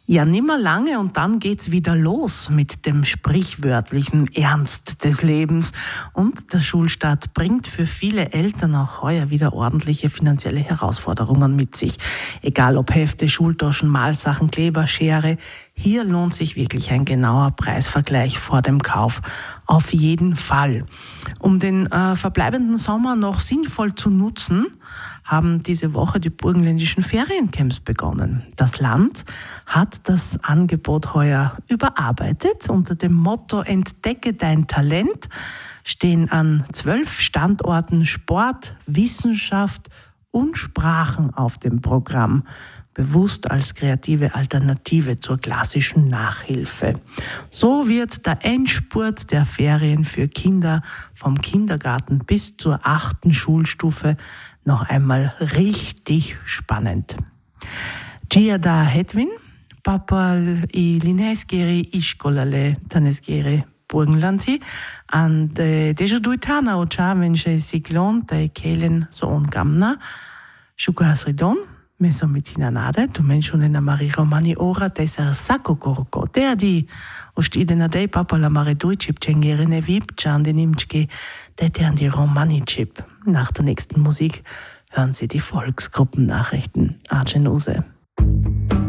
Ja, nimmer lange und dann geht's wieder los mit dem sprichwörtlichen Ernst des Lebens. Und der Schulstart bringt für viele Eltern auch heuer wieder ordentliche finanzielle Herausforderungen mit sich. Egal ob Hefte, Schultaschen, Malsachen, Kleber, Schere. Hier lohnt sich wirklich ein genauer Preisvergleich vor dem Kauf. Auf jeden Fall. Um den verbleibenden Sommer noch sinnvoll zu nutzen, haben diese Woche die burgenländischen Feriencamps begonnen. Das Land hat das Angebot heuer überarbeitet. Unter dem Motto Entdecke dein Talent stehen an 12 Standorten Sport, Wissenschaft und Sprachen auf dem Programm, bewusst als kreative Alternative zur klassischen Nachhilfe. So wird der Endspurt der Ferien für Kinder vom Kindergarten bis zur 8. Schulstufe noch einmal richtig spannend. Gia da Hedwin, papal I linesgeri iskolale tanesgeri Burgenlanti, an de dejuduitana o chavenche siglon te kelen so on gamna, shukasridon, mesomitina nade, tu menshune na mari romani ora teser sako korko, der di ostidena dei papa la mare duicip cengere vip chande nimchke, der an die romani chip. Nach der nächsten Musik hören Sie die Volksgruppennachrichten. Arjen Use.